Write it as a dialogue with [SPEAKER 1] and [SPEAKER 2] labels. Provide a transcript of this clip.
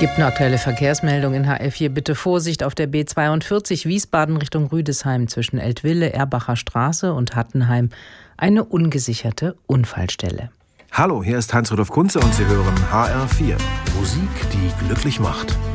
[SPEAKER 1] Gibt eine aktuelle Verkehrsmeldung in HR4. Bitte Vorsicht auf der B42 Wiesbaden Richtung Rüdesheim zwischen Eltville, Erbacher Straße und Hattenheim. Eine ungesicherte Unfallstelle.
[SPEAKER 2] Hallo, hier ist Hans-Rudolf Kunze und Sie hören HR4. Musik, die glücklich macht.